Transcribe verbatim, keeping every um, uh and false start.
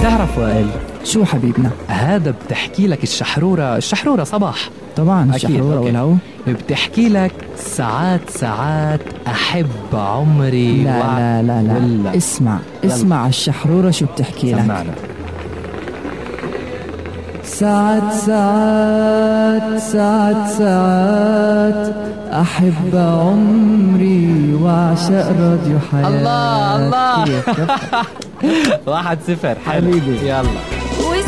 تعرف وائل شو حبيبنا؟ هذا بتحكي لك الشحرورة الشحرورة صباح طبعا الشحرورة والهو بتحكي لك ساعات ساعات أحب عمري. لا وع... لا لا لا ولا. اسمع اسمع الشحرورة شو بتحكي لك. سمعنا. ساعات ساعات ساعات ساعات أحب عمري وأعشق راديو حياة. الله الله. واحد صفر حبيبي. يلا